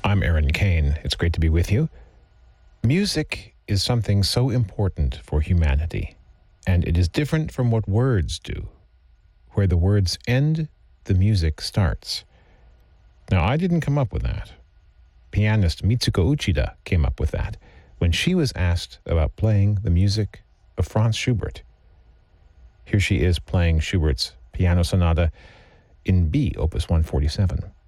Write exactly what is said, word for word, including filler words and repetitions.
I'm Aaron Kane. It's great to be with you. Music is something so important for humanity, and it is different from what words do. Where the words end, the music starts. Now, I didn't come up with that. Pianist Mitsuko Uchida came up with that when she was asked about playing the music of Franz Schubert. Here she is playing Schubert's Piano Sonata in B, Opus one forty-seven.